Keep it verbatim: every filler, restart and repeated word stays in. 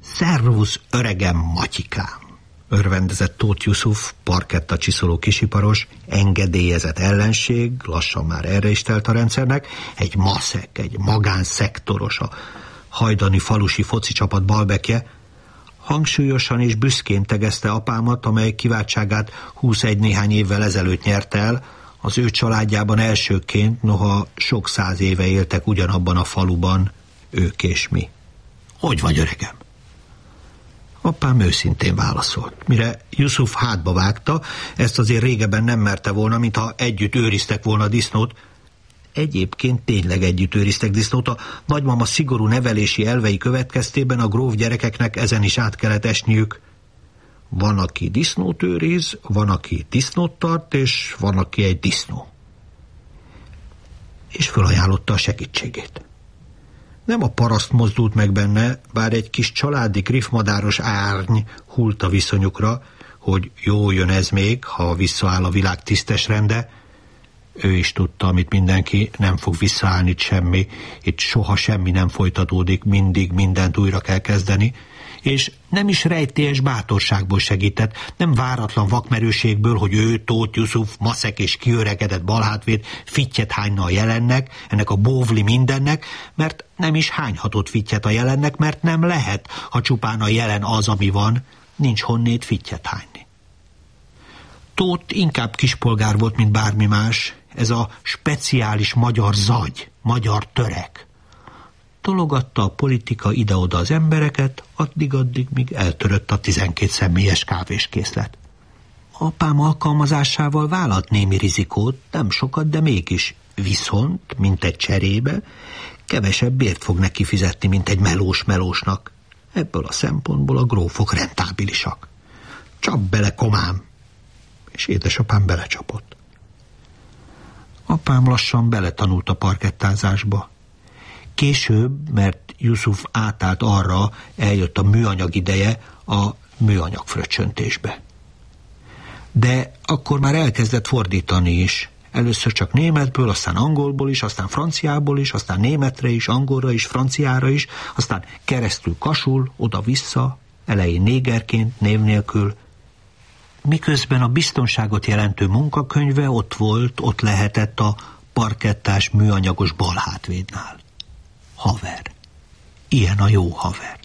Szervusz, öregem Matyikám! Örvendezett Tóth Jusuf, parketta csiszoló kisiparos, engedélyezett ellenség, lassan már erre is telt a rendszernek, egy maszek, egy magánszektoros, a hajdani falusi foci csapat balbekje, hangsúlyosan és büszkén tegezte apámat, amely kiváltságát huszegy néhány évvel ezelőtt nyerte el, az ő családjában elsőként, noha sok száz éve éltek ugyanabban a faluban, ők és mi. Hogy vagy, öregem? Apám őszintén válaszolt. Mire Jusuf hátba vágta, ezt azért régebben nem merte volna, mintha együtt őriztek volna a disznót. Egyébként tényleg együtt őriztek disznót. A nagymama szigorú nevelési elvei következtében a gróf gyerekeknek ezen is át kellett esniük. Van, aki disznót őriz, van, aki disznót tart, és van, aki egy disznó. És fölajánlotta a segítségét. Nem a paraszt mozdult meg benne, bár egy kis családi griffmadáros árny hult a viszonyukra, hogy jó jön ez még, ha visszaáll a világ tisztes rende. Ő is tudta, amit mindenki, nem fog visszaállni itt semmi, itt soha semmi nem folytatódik, mindig mindent újra kell kezdeni, és nem is rejtélyes bátorságból segített, nem váratlan vakmerőségből, hogy ő, Tóth Jusuf, maszek és kiöregedett balhátvéd fittyet hányna a jelennek, ennek a bóvli mindennek, mert nem is hányhatott fittyet a jelennek, mert nem lehet, ha csupán a jelen az, ami van, nincs honnét fittyet hányni. Tóth inkább kispolgár volt, mint bármi más, ez a speciális magyar zagy, magyar törek. Tologatta a politika ide-oda az embereket, addig-addig, míg eltörött a tizenkét személyes kávéskészlet. Apám alkalmazásával vállalt némi rizikót, nem sokat, de mégis. Viszont, mint egy cserébe, kevesebb bért fog neki fizetni, mint egy melós melósnak. Ebből a szempontból a grófok rentábilisak. Csap bele, komám! És édesapám belecsapott. Apám lassan beletanult a parkettázásba. Később, mert Jusuf átállt arra, eljött a műanyag ideje, a műanyag fröccsöntésbe. De akkor már elkezdett fordítani is. Először csak németből, aztán angolból is, aztán franciából is, aztán németre is, angolra is, franciára is, aztán keresztül kasul, oda-vissza, elején négerként, név nélkül. Miközben a biztonságot jelentő munkakönyve ott volt, ott lehetett a parkettás műanyagos balhátvédnál. Haver. Ilyen a jó haver.